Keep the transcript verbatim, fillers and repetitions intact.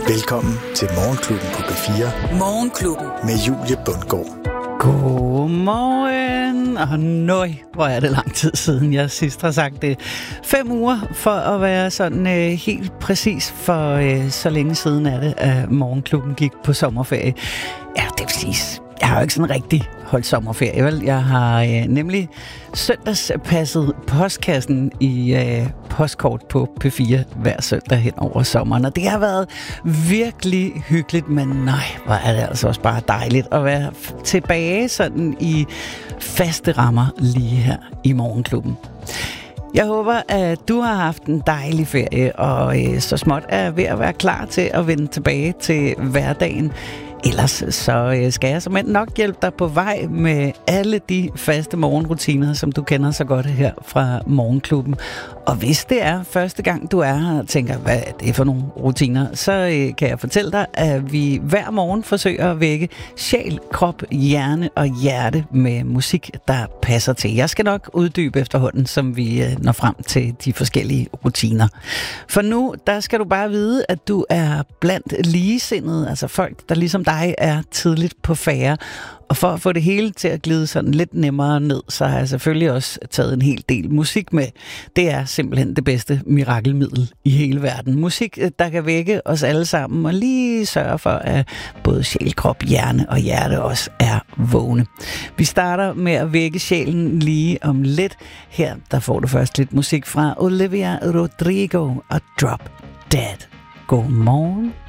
Velkommen til Morgenklubben på P fire. Morgenklubben. Med Julie Bundgaard. Godmorgen. Og nøj, hvor er det lang tid siden, jeg sidst har sagt det. Fem uger for at være sådan øh, helt præcis, for øh, så længe siden er det, at Morgenklubben gik på sommerferie. Ja, det vil sige, jeg har jo ikke sådan rigtig holdt sommerferie, vel? Jeg har øh, nemlig søndagspasset postkassen i øh, postkort på P fire hver søndag hen over sommeren, og det har været virkelig hyggeligt, men nej, hvor er det altså også bare dejligt at være tilbage sådan i faste rammer lige her i Morgenklubben. Jeg håber, at du har haft en dejlig ferie, og øh, så småt er ved at være klar til at vende tilbage til hverdagen. Ellers så skal jeg simpelthen nok hjælpe dig på vej med alle de faste morgenrutiner, som du kender så godt her fra Morgenklubben. Og hvis det er første gang, du er her og tænker, hvad er det for nogle rutiner, så kan jeg fortælle dig, at vi hver morgen forsøger at vække sjæl, krop, hjerne og hjerte med musik, der passer til. Jeg skal nok uddybe efterhånden, som vi når frem til de forskellige rutiner. For nu, der skal du bare vide, at du er blandt ligesindede, altså folk, der ligesom dig er tidligt på færre. Og for at få det hele til at glide sådan lidt nemmere ned, så har jeg selvfølgelig også taget en hel del musik med. Det er simpelthen det bedste mirakelmiddel i hele verden. Musik, der kan vække os alle sammen og lige sørge for, at både sjæl, krop, hjerne og hjerte også er vågne. Vi starter med at vække sjælen lige om lidt. Her der får du først lidt musik fra Olivia Rodrigo og Drop Dead. God morgen.